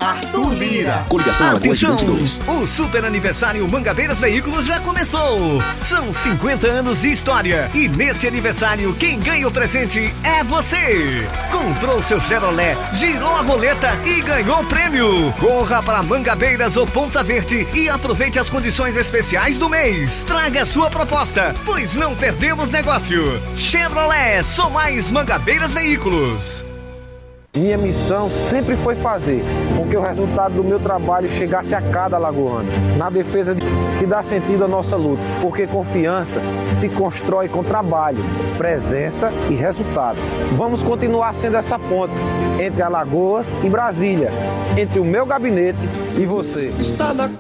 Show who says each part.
Speaker 1: Arthur Lira.
Speaker 2: Coligação Alagoas
Speaker 3: Atenção,
Speaker 2: 22.
Speaker 3: o super aniversário Mangabeiras Veículos já começou. São 50 anos de história e nesse aniversário quem ganha o presente é você. Comprou seu Chevrolet, girou a roleta e ganhou o prêmio. Corra para Mangabeiras ou Ponta Verde e aproveite as condições especiais do mês. Traga sua proposta, pois não perdemos negócio. Chevrolet, sou mais Mangabeiras Veículos.
Speaker 4: Minha missão sempre foi fazer com que o resultado do meu trabalho chegasse a cada alagoano, na defesa que dá sentido à nossa luta, porque confiança se constrói com trabalho, presença e resultado. Vamos continuar sendo essa ponte entre Alagoas e Brasília, entre o meu gabinete e você.
Speaker 1: Está na